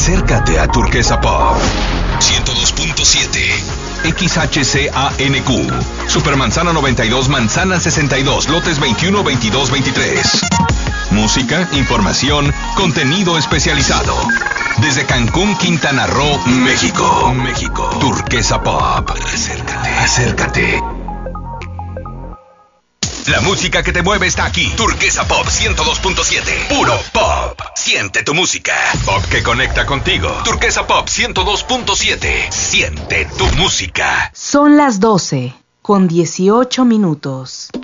Acércate a Turquesa Pop 102.7 XHCANQ. Supermanzana 92, Manzana 62, lotes 21, 22, 23. Música, información, contenido especializado. Desde Cancún, Quintana Roo, México. Turquesa Pop. Acércate. La música que te mueve está aquí. Turquesa Pop 102.7. Puro pop. Siente tu música. Pop que conecta contigo. Turquesa Pop 102.7. Siente tu música. Son las 12:18.